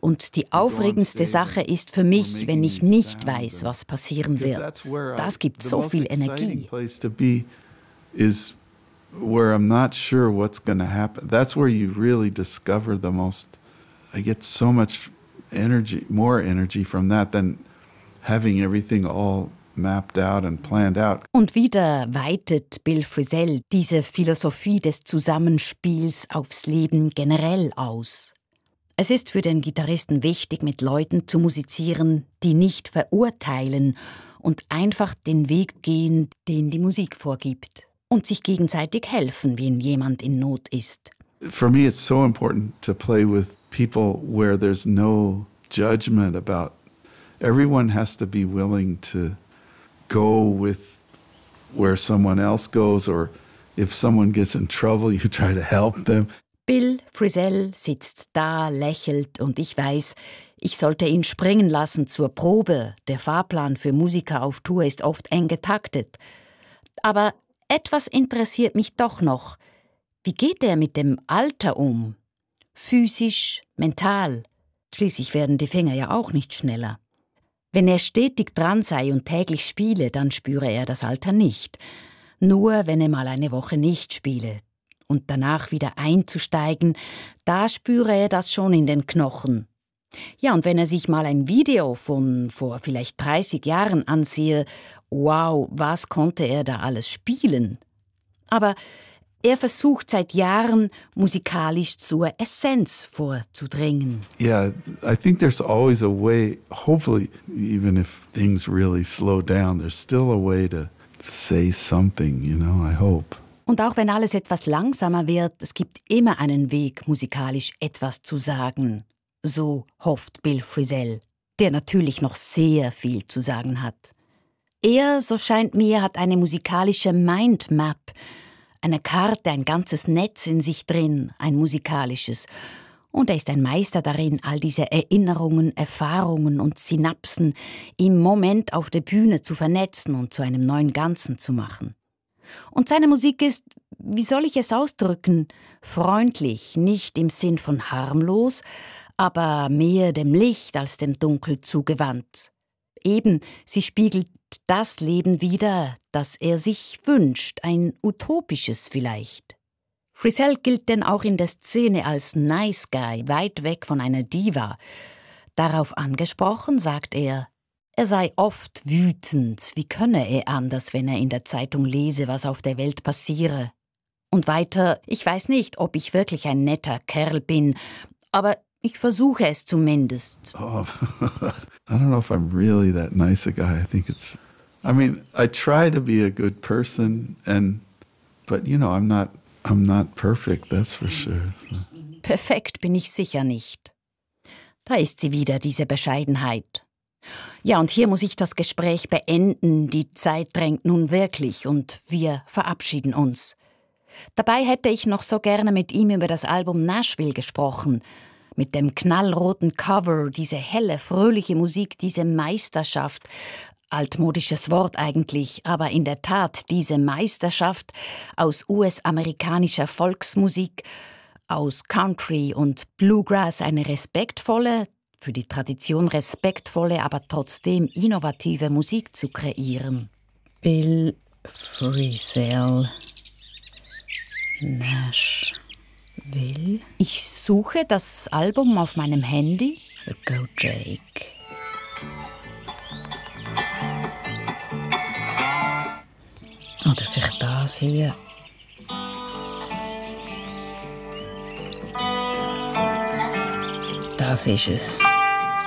Und die aufregendste Sache ist für mich, wenn ich nicht weiß, was passieren wird. Das gibt so viel Energie. Where I'm not sure what's going to happen. That's where you really discover the most. I get so much energy, more energy from that than having everything all mapped out and planned out. Und wieder weitet Bill Frisell diese Philosophie des Zusammenspiels aufs Leben generell aus. Es ist für den Gitarristen wichtig, mit Leuten zu musizieren, die nicht verurteilen und einfach den Weg gehen, den die Musik vorgibt. Und sich gegenseitig helfen, wenn jemand in Not ist. For me it's so important to play with people where there's no judgment about. Everyone has to be willing to go with where someone else goes, or if someone gets in trouble, you try to help them. Bill Frisell sitzt da, lächelt und ich weiß, ich sollte ihn springen lassen zur Probe. Der Fahrplan für Musiker auf Tour ist oft eng getaktet. Aber etwas interessiert mich doch noch. Wie geht er mit dem Alter um? Physisch, mental. Schließlich werden die Finger ja auch nicht schneller. Wenn er stetig dran sei und täglich spiele, dann spüre er das Alter nicht. Nur wenn er mal eine Woche nicht spiele und danach wieder einzusteigen, da spüre er das schon in den Knochen. Ja, und wenn er sich mal ein Video von vor vielleicht 30 Jahren ansehe, wow, was konnte er da alles spielen? Aber er versucht seit Jahren, musikalisch zur Essenz vorzudringen. Yeah, I think there's always a way, hopefully, even if things really slow down, there's still a way to say something, you know, I hope. Und auch wenn alles etwas langsamer wird, es gibt immer einen Weg, musikalisch etwas zu sagen. So hofft Bill Frisell, der natürlich noch sehr viel zu sagen hat. Er, so scheint mir, hat eine musikalische Mindmap, eine Karte, ein ganzes Netz in sich drin, ein musikalisches. Und er ist ein Meister darin, all diese Erinnerungen, Erfahrungen und Synapsen im Moment auf der Bühne zu vernetzen und zu einem neuen Ganzen zu machen. Und seine Musik ist, wie soll ich es ausdrücken, freundlich, nicht im Sinn von harmlos, aber mehr dem Licht als dem Dunkel zugewandt. Eben, sie spiegelt das Leben wider, das er sich wünscht, ein utopisches vielleicht. Frisell gilt denn auch in der Szene als Nice Guy, weit weg von einer Diva. Darauf angesprochen, sagt er sei oft wütend, wie könne er anders, wenn er in der Zeitung lese, was auf der Welt passiere. Und weiter, ich weiß nicht, ob ich wirklich ein netter Kerl bin, aber ich versuche es zumindest. Oh, I don't know if I'm really that nice a guy. I mean, I try to be a good person, but you know, I'm not perfect, that's for sure. Perfekt bin ich sicher nicht. Da ist sie wieder, diese Bescheidenheit. Ja, und hier muss ich das Gespräch beenden. Die Zeit drängt nun wirklich und wir verabschieden uns. Dabei hätte ich noch so gerne mit ihm über das Album Nashville gesprochen. Mit dem knallroten Cover, diese helle, fröhliche Musik, diese Meisterschaft. Altmodisches Wort eigentlich, aber in der Tat diese Meisterschaft aus US-amerikanischer Volksmusik, aus Country und Bluegrass, eine respektvolle, für die Tradition respektvolle, aber trotzdem innovative Musik zu kreieren. Bill Frisell, Nashville. Ich suche das Album auf meinem Handy. Go Jake. Oder vielleicht das hier. Das ist es.